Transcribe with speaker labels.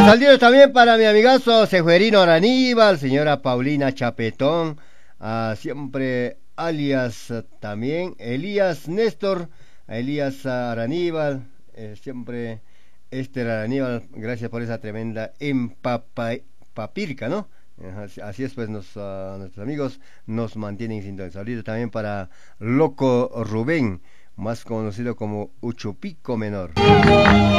Speaker 1: saludos también para mi amigazo Seferino Araníbal, señora Paulina Chapetón, siempre alias también Elías Néstor, Elías Araníbal, siempre Esther Araníbal, gracias por esa tremenda papirca, ¿no? Así es, pues nuestros amigos nos mantienen sin duda. Saludos también para Loco Rubén, más conocido como Uchupico Menor.